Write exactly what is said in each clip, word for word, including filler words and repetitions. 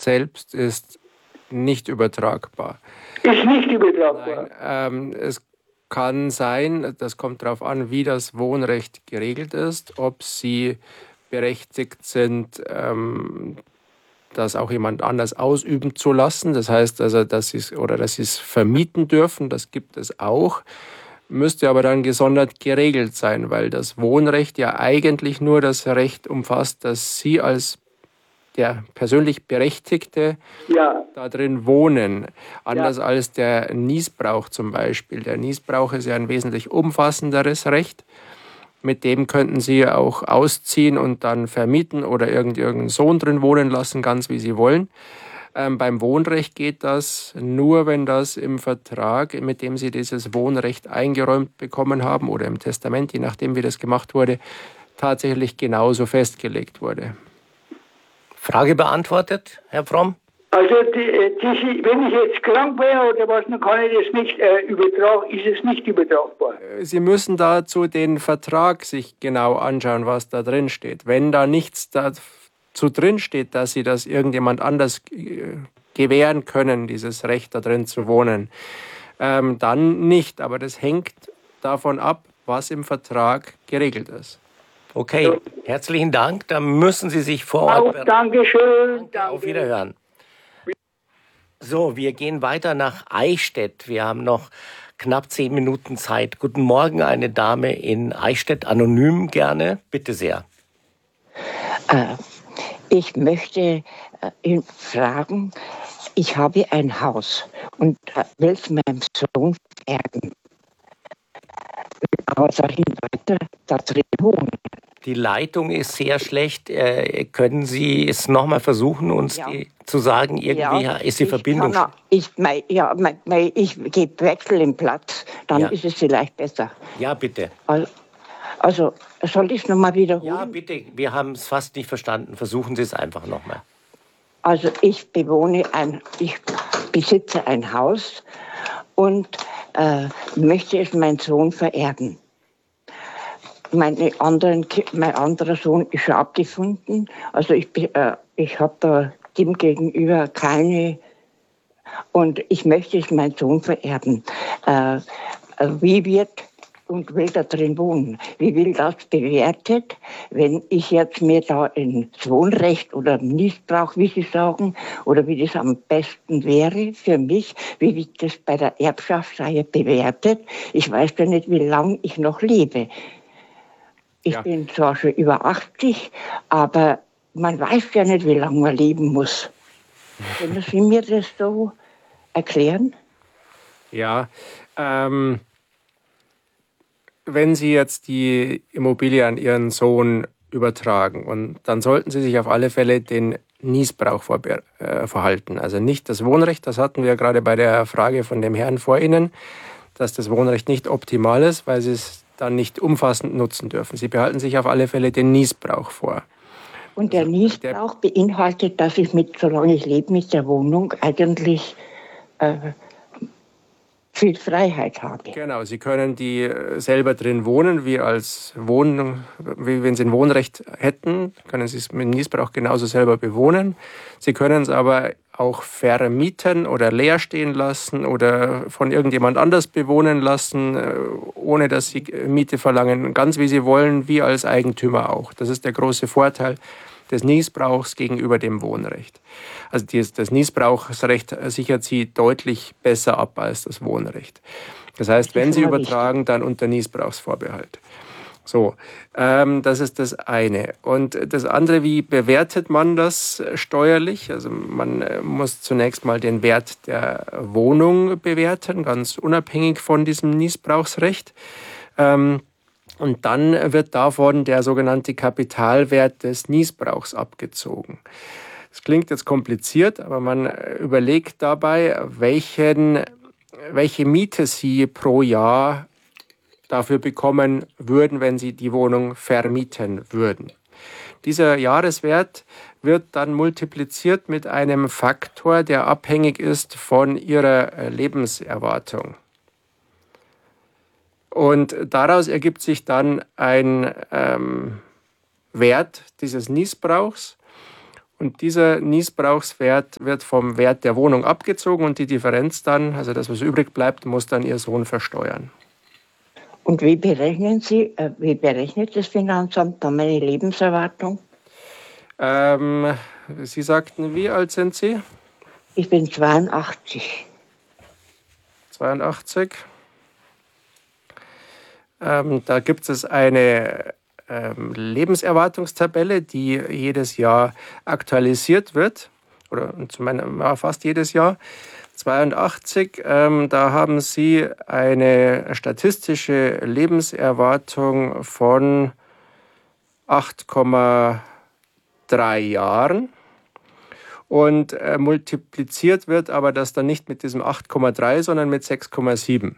selbst ist nicht übertragbar. Ist nicht übertragbar. Nein, ähm, es kann sein, das kommt darauf an, wie das Wohnrecht geregelt ist, ob Sie berechtigt sind, ähm, das auch jemand anders ausüben zu lassen. Das heißt also, dass Sie es oder dass Sie es vermieten dürfen, das gibt es auch. Müsste aber dann gesondert geregelt sein, weil das Wohnrecht ja eigentlich nur das Recht umfasst, dass Sie als der persönlich Berechtigte ja. da drin wohnen. Anders ja. als der Niesbrauch zum Beispiel. Der Niesbrauch ist ja ein wesentlich umfassenderes Recht. Mit dem könnten Sie auch ausziehen und dann vermieten oder irgendeinen Sohn drin wohnen lassen, ganz wie Sie wollen. Ähm, beim Wohnrecht geht das nur, wenn das im Vertrag, mit dem Sie dieses Wohnrecht eingeräumt bekommen haben oder im Testament, je nachdem wie das gemacht wurde, tatsächlich genauso festgelegt wurde. Frage beantwortet, Herr Fromm? Also die, die, wenn ich jetzt krank wäre oder was, dann kann ich das nicht äh, übertragen, ist es nicht übertragbar. Sie müssen dazu den Vertrag sich genau anschauen, was da drin steht. Wenn da nichts dazu drin steht, dass Sie das irgendjemand anders gewähren können, dieses Recht da drin zu wohnen, ähm, dann nicht. Aber das hängt davon ab, was im Vertrag geregelt ist. Okay, herzlichen Dank. Da müssen Sie sich vor Ort Auch, Dankeschön. Danke, auf Wiederhören. So, wir gehen weiter nach Eichstätt. Wir haben noch knapp zehn Minuten Zeit. Guten Morgen, eine Dame in Eichstätt, anonym gerne. Bitte sehr. Äh, ich möchte äh, ihn fragen, ich habe ein Haus und äh, will es meinem Sohn vererben. Aber soll ich weiter da drin wohnen? Die Leitung ist sehr schlecht. Äh, können Sie es nochmal versuchen, uns ja. die, zu sagen, irgendwie ja, ist die ich Verbindung... Kann, ich mein, ja, mein, mein, ich gebe Wechsel im Platz, dann ja. ist es vielleicht besser. Ja, bitte. Also, also soll ich es nochmal wiederholen? Ja, bitte. Wir haben es fast nicht verstanden. Versuchen Sie es einfach nochmal. Also ich bewohne ein, ich besitze ein Haus und äh, möchte es meinem Sohn vererben. Meine anderen, mein anderer Sohn ist schon abgefunden. Also ich, äh, ich habe da dem gegenüber keine... Und ich möchte es meinem Sohn vererben. Äh, wie wird und will da drin wohnen? Wie will das bewertet, wenn ich jetzt mir da ins Wohnrecht oder Missbrauch, wie Sie sagen, oder wie das am besten wäre für mich, wie wird das bei der Erbschaftssteuer bewertet? Ich weiß ja nicht, wie lange ich noch lebe. Ich ja. bin zwar schon über achtzig, aber man weiß ja nicht, wie lange man leben muss. Können Sie mir das so erklären? Ja, ähm, wenn Sie jetzt die Immobilie an Ihren Sohn übertragen, und dann sollten Sie sich auf alle Fälle den Niesbrauch vorbe- äh, verhalten. Also nicht das Wohnrecht, das hatten wir gerade bei der Frage von dem Herrn vor Ihnen, dass das Wohnrecht nicht optimal ist, weil Sie es dann nicht umfassend nutzen dürfen. Sie behalten sich auf alle Fälle den Niesbrauch vor. Und der also, Niesbrauch der beinhaltet, dass ich mit, solange ich lebe mit der Wohnung, eigentlich äh, viel Freiheit habe. Genau, Sie können die selber drin wohnen, wie als Wohn, wie wenn Sie ein Wohnrecht hätten, können Sie es mit dem Niesbrauch genauso selber bewohnen. Sie können es aber auch vermieten oder leer stehen lassen oder von irgendjemand anders bewohnen lassen, ohne dass Sie Miete verlangen, ganz wie Sie wollen, wie als Eigentümer auch. Das ist der große Vorteil des Niesbrauchs gegenüber dem Wohnrecht. Also das Niesbrauchsrecht sichert Sie deutlich besser ab als das Wohnrecht. Das heißt, wenn Sie übertragen, dann unter Niesbrauchsvorbehalt. So, ähm, das ist das eine. Und das andere, wie bewertet man das steuerlich? Also man muss zunächst mal den Wert der Wohnung bewerten, ganz unabhängig von diesem Niesbrauchsrecht. Ähm, und dann wird davon der sogenannte Kapitalwert des Niesbrauchs abgezogen. Das klingt jetzt kompliziert, aber man überlegt dabei, welchen, welche Miete Sie pro Jahr dafür bekommen würden, wenn Sie die Wohnung vermieten würden. Dieser Jahreswert wird dann multipliziert mit einem Faktor, der abhängig ist von Ihrer Lebenserwartung. Und daraus ergibt sich dann ein ähm, Wert dieses Niesbrauchs. Und dieser Niesbrauchswert wird vom Wert der Wohnung abgezogen und die Differenz dann, also das, was übrig bleibt, muss dann Ihr Sohn versteuern. Und wie berechnen Sie, äh, wie berechnet das Finanzamt dann meine Lebenserwartung? Ähm, Sie sagten, wie alt sind Sie? Ich bin zweiundachtzig. zweiundachtzig. Ähm, da gibt es eine ähm, Lebenserwartungstabelle, die jedes Jahr aktualisiert wird, oder zumindest fast jedes Jahr. zweiundachtzig, ähm, da haben Sie eine statistische Lebenserwartung von acht Komma drei Jahren. Und äh, multipliziert wird aber das dann nicht mit diesem acht Komma drei, sondern mit sechs Komma sieben.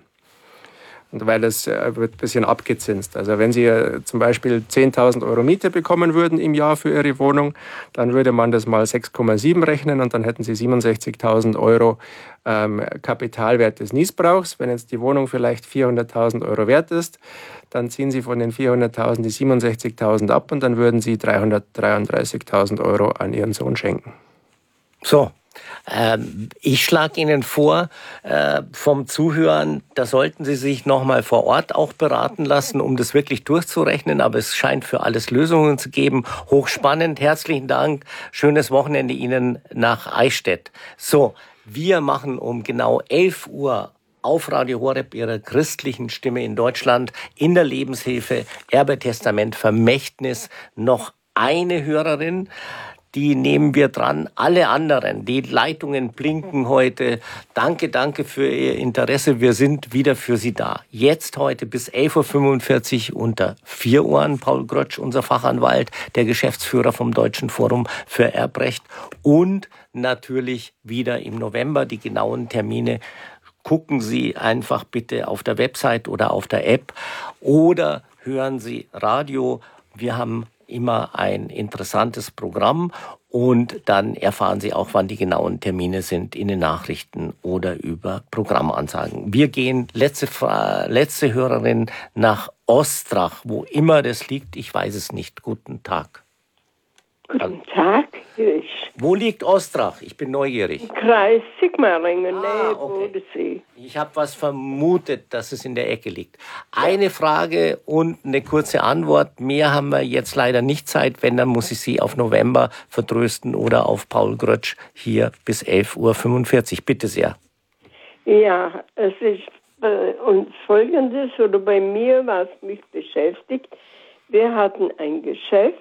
Und weil das äh, wird ein bisschen abgezinst. Also wenn Sie äh, zum Beispiel zehntausend Euro Miete bekommen würden im Jahr für Ihre Wohnung, dann würde man das mal sechs Komma sieben rechnen und dann hätten Sie siebenundsechzigtausend Euro ähm, Kapitalwert des Niesbrauchs. Wenn jetzt die Wohnung vielleicht vierhunderttausend Euro wert ist, dann ziehen Sie von den vierhunderttausend die siebenundsechzigtausend ab und dann würden Sie dreihundertdreiunddreißigtausend Euro an Ihren Sohn schenken. So, ähm, ich schlage Ihnen vor, äh, vom Zuhören, da sollten Sie sich nochmal vor Ort auch beraten lassen, um das wirklich durchzurechnen. Aber es scheint für alles Lösungen zu geben. Hochspannend, herzlichen Dank. Schönes Wochenende Ihnen nach Eichstätt. So, wir machen um genau elf Uhr auf Radio Horeb, Ihrer christlichen Stimme in Deutschland, in der Lebenshilfe, Erbetestament, Vermächtnis, noch eine Hörerin. Die nehmen wir dran. Alle anderen, die Leitungen blinken heute. Danke, danke für Ihr Interesse. Wir sind wieder für Sie da. Jetzt heute bis elf Uhr fünfundvierzig unter vier Ohren. Paul Grötsch, unser Fachanwalt, der Geschäftsführer vom Deutschen Forum für Erbrecht. Und natürlich wieder im November die genauen Termine. Gucken Sie einfach bitte auf der Website oder auf der App oder hören Sie Radio. Wir haben immer ein interessantes Programm und dann erfahren Sie auch, wann die genauen Termine sind in den Nachrichten oder über Programmansagen. Wir gehen, letzte, letzte Hörerin, nach Ostrach, wo immer das liegt, ich weiß es nicht. Guten Tag. Guten Tag. Ich Wo liegt Ostrach? Ich bin neugierig. Kreis Sigmaringen, Ah, Nähe okay. Bodensee. Ich habe was vermutet, dass es in der Ecke liegt. Eine Frage und eine kurze Antwort. Mehr haben wir jetzt leider nicht Zeit. Wenn, dann muss ich Sie auf November vertrösten oder auf Paul Grötsch hier bis elf Uhr fünfundvierzig. Bitte sehr. Ja, es ist bei uns Folgendes, oder bei mir, was mich beschäftigt. Wir hatten ein Geschäft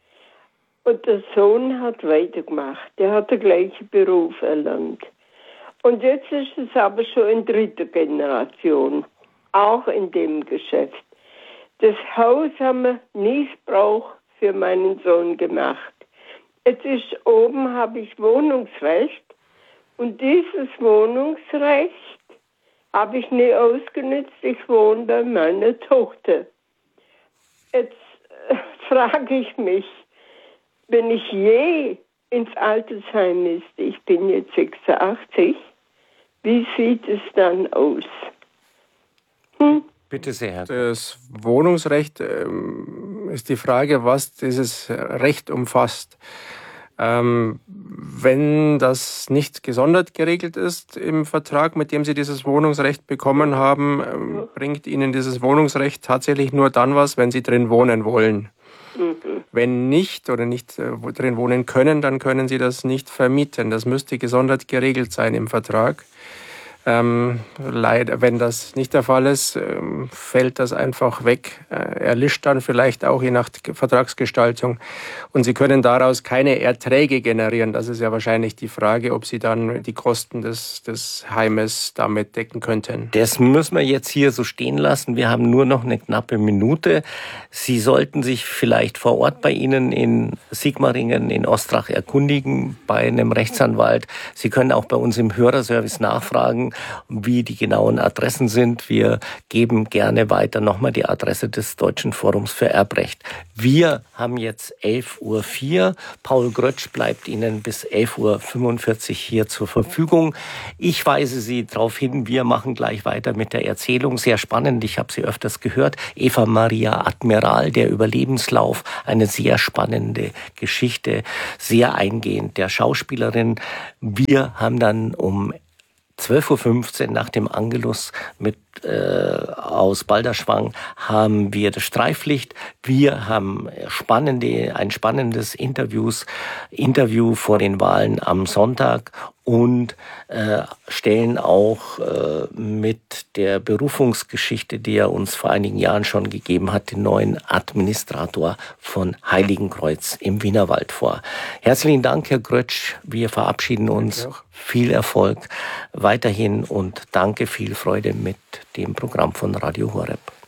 und der Sohn hat weitergemacht. Der hat den gleichen Beruf erlernt. Und jetzt ist es aber schon in dritter Generation, auch in dem Geschäft. Das Haus haben wir Niesbrauch für meinen Sohn gemacht. Jetzt ist oben, habe ich Wohnungsrecht und dieses Wohnungsrecht habe ich nie ausgenutzt. Ich wohne bei meiner Tochter. Jetzt äh, frage ich mich, wenn ich je ins Altersheim müsste, ich bin jetzt sechsundachtzig, wie sieht es dann aus? Hm? Bitte sehr, Herr. Das Wohnungsrecht ähm, ist die Frage, was dieses Recht umfasst. Ähm, wenn das nicht gesondert geregelt ist im Vertrag, mit dem Sie dieses Wohnungsrecht bekommen haben, ähm, bringt Ihnen dieses Wohnungsrecht tatsächlich nur dann was, wenn Sie drin wohnen wollen. Mhm. Wenn nicht oder nicht äh, drin wohnen können, dann können Sie das nicht vermieten. Das müsste gesondert geregelt sein im Vertrag. Ähm, leider, wenn das nicht der Fall ist, ähm, fällt das einfach weg. Äh, erlischt dann vielleicht auch je nach Vertragsgestaltung. Und Sie können daraus keine Erträge generieren. Das ist ja wahrscheinlich die Frage, ob Sie dann die Kosten des, des Heimes damit decken könnten. Das müssen wir jetzt hier so stehen lassen. Wir haben nur noch eine knappe Minute. Sie sollten sich vielleicht vor Ort bei Ihnen in Sigmaringen, in Ostrach erkundigen, bei einem Rechtsanwalt. Sie können auch bei uns im Hörerservice nachfragen. wie die genauen Adressen sind. Wir geben gerne weiter nochmal die Adresse des Deutschen Forums für Erbrecht. Wir haben jetzt elf Uhr vier. Paul Grötsch bleibt Ihnen bis elf Uhr fünfundvierzig hier zur Verfügung. Ich weise Sie darauf hin, wir machen gleich weiter mit der Erzählung. Sehr spannend, ich habe sie öfters gehört. Eva Maria Admiral, der Überlebenslauf, eine sehr spannende Geschichte, sehr eingehend der Schauspielerin. Wir haben dann um zwölf Uhr fünfzehn nach dem Angelus mit äh, aus Balderschwang haben wir das Streiflicht. Wir haben spannende, ein spannendes Interviews, Interview vor den Wahlen am Sonntag und äh, stellen auch äh, mit der Berufungsgeschichte, die er uns vor einigen Jahren schon gegeben hat, den neuen Administrator von Heiligenkreuz im Wienerwald vor. Herzlichen Dank, Herr Grötsch. Wir verabschieden uns. Viel Erfolg weiterhin und danke, viel Freude mit dem Programm von Radio Horeb.